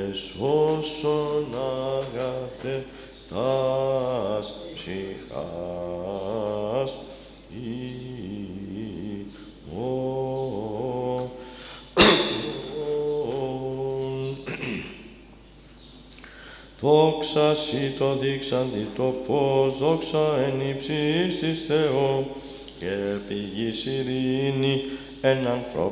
εσώσον αγαθέ τας ψυχάς ημών. Δόξα σοι το δείξαντι το φως, δόξα εν ύψης της Θεό, και πηγής ειρήνη εν ανθρώπου.